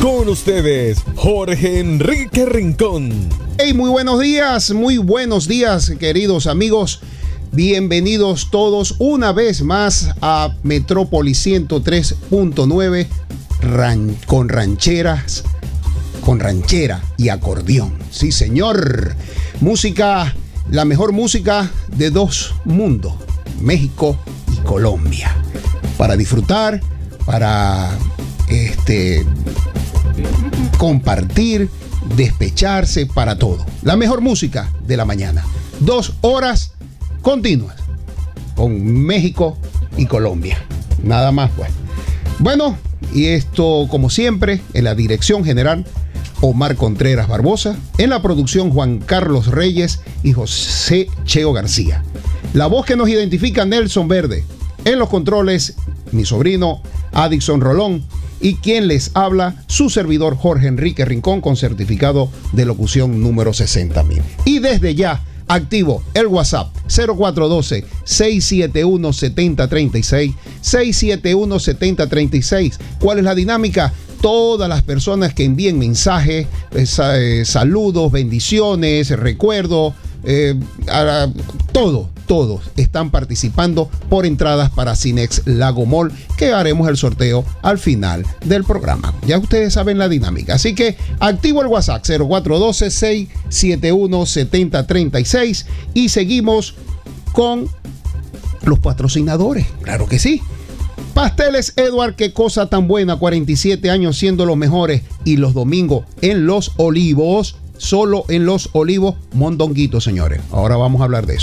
Con ustedes, Jorge Enrique Rincón. Hey, muy buenos días, queridos amigos. Bienvenidos todos una vez más a Metrópolis 103.9 con ranchera y acordeón. Sí, señor. Música, la mejor música de dos mundos, México y Colombia. Para disfrutar, para compartir, despecharse, para todo. La mejor música de la mañana. 2 horas continuas con México y Colombia. Nada más, pues. Bueno, y esto, como siempre, en la dirección general, Omar Contreras Barbosa. En la producción, Juan Carlos Reyes y José Cheo García. La voz que nos identifica, Nelson Verde. En los controles, mi sobrino Adixon Rolón. Y quien les habla, su servidor Jorge Enrique Rincón, con certificado de locución número 60.000. Y desde ya, activo el WhatsApp 0412-671-7036, 671-7036. ¿Cuál es la dinámica? Todas las personas que envíen mensajes, saludos, bendiciones, recuerdos, todos están participando por entradas para Cinex Lago Mall, que haremos el sorteo al final del programa. Ya ustedes saben la dinámica. Así que activo el WhatsApp 0412-671-7036 y seguimos con los patrocinadores. Claro que sí. Pasteles Edward, qué cosa tan buena, 47 años siendo los mejores, y los domingos en Los Olivos, solo en Los Olivos, mondonguito, señores. Ahora vamos a hablar de eso.